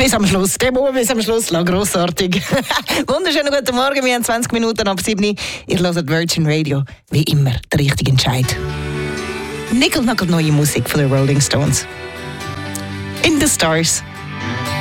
Bis am Schluss. Der muss bis am Schluss lassen. Grossartig. Wunderschönen guten Morgen. Wir haben 20 Minuten ab 7 Uhr. Ihr hört Virgin Radio. Wie immer der richtige Entscheid. Nickel neue Musik von den Rolling Stones. In the Stars.